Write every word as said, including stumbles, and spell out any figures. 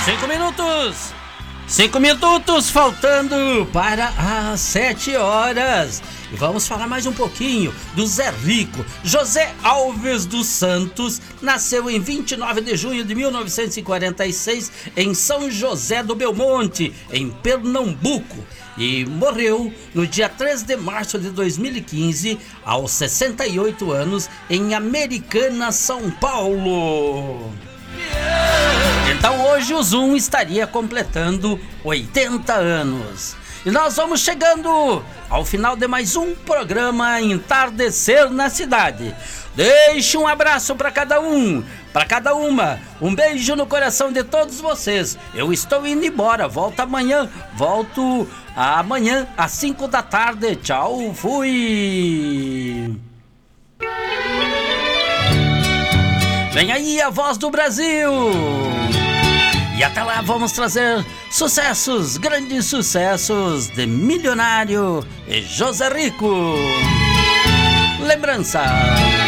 Cinco minutos. Cinco minutos faltando para as sete horas. E vamos falar mais um pouquinho do Zé Rico. José Alves dos Santos nasceu em vinte e nove de junho de mil novecentos e quarenta e seis em São José do Belmonte, em Pernambuco. E morreu no dia treze de março de dois mil e quinze, aos sessenta e oito anos, em Americana, São Paulo. Então hoje o Zoom estaria completando oitenta anos. E nós vamos chegando ao final de mais um programa Entardecer na Cidade. Deixe um abraço para cada um, para cada uma. Um beijo no coração de todos vocês. Eu estou indo embora. Volto amanhã. Volto amanhã às cinco da tarde. Tchau, fui. Vem aí a voz do Brasil. E até lá vamos trazer sucessos, grandes sucessos de Milionário e José Rico. Lembrança.